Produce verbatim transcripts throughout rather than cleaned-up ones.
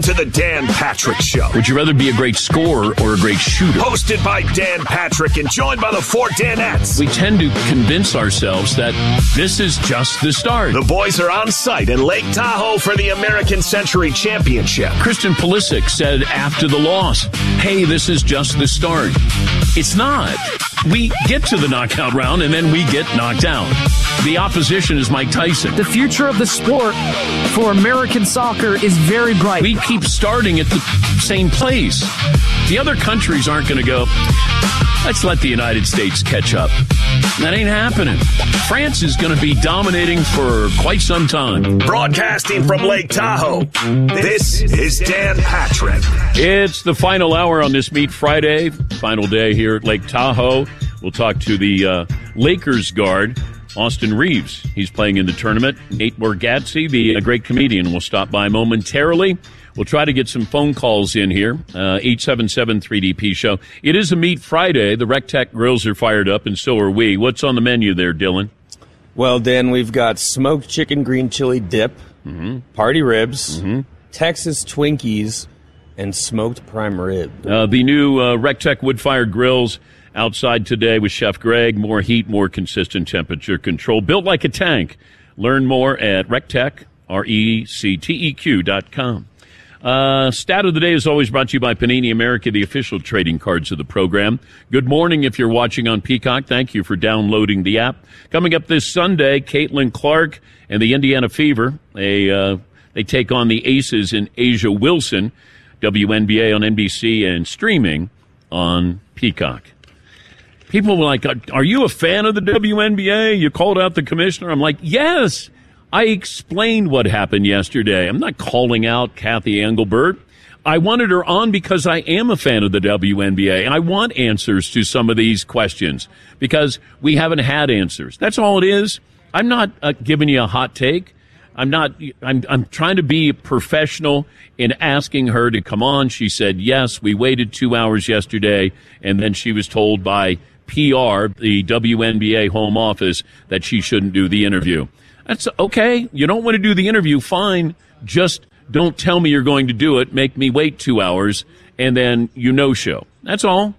To the Dan Patrick Show. Would you rather be a great scorer or a great shooter? Hosted by Dan Patrick and joined by the four Danettes. We tend to convince ourselves that this is just the start. The boys are on site in Lake Tahoe for the American Century Championship. Christian Pulisic said after the loss, hey, this is just the start. It's not. We get to the knockout round and then we get knocked out. The opposition is Mike Tyson. The future of the sport for American soccer is very bright. We keep starting at the same place. The other countries aren't going to go, let's let the United States catch up. That ain't happening. France is going to be dominating for quite some time. Broadcasting from Lake Tahoe, this is Dan Patrick. It's the final hour on this Meet Friday. Final day here at Lake Tahoe. We'll talk to the uh, Lakers guard, Austin Reeves. He's playing in the tournament. Nate Bargatze, the a great comedian, will stop by momentarily. We'll try to get some phone calls in here. Uh, eight seven seven three D P show. It is a Meat Friday. The RecTech grills are fired up, and so are we. What's on the menu there, Dylan? Well, Dan, we've got smoked chicken green chili dip, mm-hmm. party ribs, mm-hmm. Texas Twinkies, and smoked prime rib. Uh, the new uh, RecTech wood-fired grills outside today with Chef Greg. More heat, more consistent temperature control. Built like a tank. Learn more at RecTech, R E C T E Q dot com. Uh, stat of the day is always brought to you by Panini America, the official trading cards of the program. Good morning if you're watching on Peacock. Thank you for downloading the app. Coming up this Sunday, Caitlin Clark and the Indiana Fever. They, uh, they take on the Aces in Asia Wilson. W N B A on N B C and streaming on Peacock. People were like, are you a fan of the W N B A? You called out the commissioner. I'm like, yes. I explained what happened yesterday. I'm not calling out Kathy Engelbert. I wanted her on because I am a fan of the W N B A. I want answers to some of these questions because we haven't had answers. That's all it is. I'm not uh, giving you a hot take. I'm not, I'm, I'm trying to be professional in asking her to come on. She said, yes, we waited two hours yesterday. And then she was told by P R, the W N B A home office, that she shouldn't do the interview. That's okay. You don't want to do the interview, fine. Just don't tell me you're going to do it. Make me wait two hours, and then you no-show. That's all.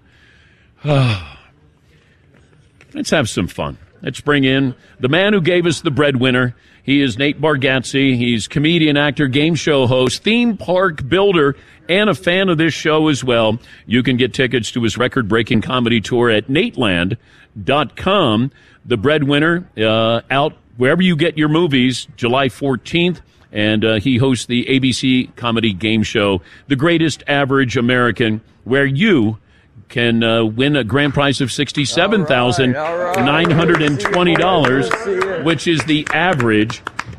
Let's have some fun. Let's bring in the man who gave us the breadwinner. He is Nate Bargatze. He's comedian, actor, game show host, theme park builder, and a fan of this show as well. You can get tickets to his record-breaking comedy tour at nateland dot com. The breadwinner uh, out wherever you get your movies, July fourteenth, and uh, he hosts the A B C comedy game show, The Greatest Average American, where you can uh, win a grand prize of sixty-seven thousand nine hundred twenty dollars, which is the average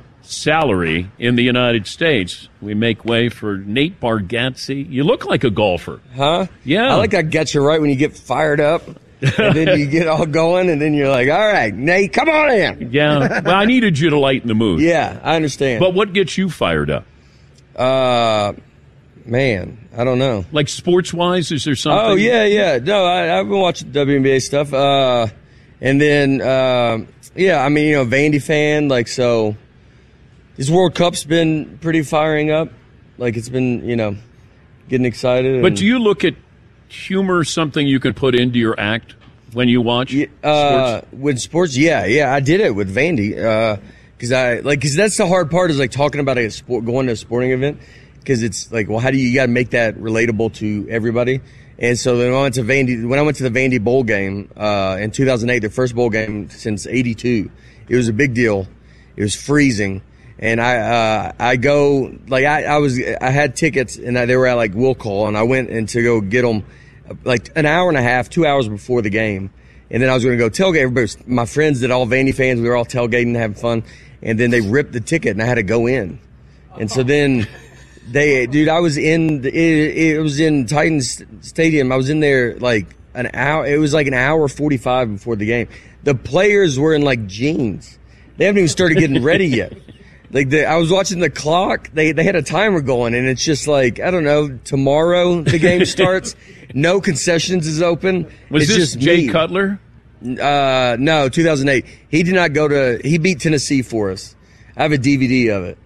salary in the United States. We make way for Nate Bargatze. You look like a golfer. Huh? Yeah. I like I get you right when you get fired up. And then you get all going, and then you're like, all right, Nate, come on in. Yeah. Well, I needed you to lighten the mood. Yeah, I understand. But what gets you fired up? Uh, man, I don't know. Like sports-wise, is there something? Oh, yeah, yeah. No, I, I've been watching W N B A stuff. Uh, and then, uh, yeah, I mean, you know, Vandy fan. Like, so this World Cup's been pretty firing up. Like, it's been, you know, getting excited. But and, do you look at humor something you could put into your act when you watch uh, sports? With sports, yeah, yeah, I did it with Vandy because uh, I like because that's the hard part is like talking about a sport, going to a sporting event because it's like, well, how do you, you got to make that relatable to everybody? And so then I went to Vandy when I went to the Vandy bowl game uh, in two thousand eight, the first bowl game since eighty-two. It was a big deal. It was freezing. And I, uh, I go, like, I, I was, I had tickets and I, they were at like Will Call and I went and to go get them like an hour and a half, two hours before the game. And then I was going to go tailgate. Everybody was, my friends that all Vandy fans, we were all tailgating and having fun. And then they ripped the ticket and I had to go in. And so then they, dude, I was in, the, it, it was in Titans Stadium. I was in there like an hour, it was like an hour forty-five before the game. The players were in like jeans. They haven't even started getting ready yet. Like the, I was watching the clock. They they had a timer going, and it's just like I don't know. Tomorrow the game starts. No concessions is open. Was it's this just Jay me. Cutler? Uh, no, two thousand eight. He did not go to. He beat Tennessee for us. I have a D V D of it.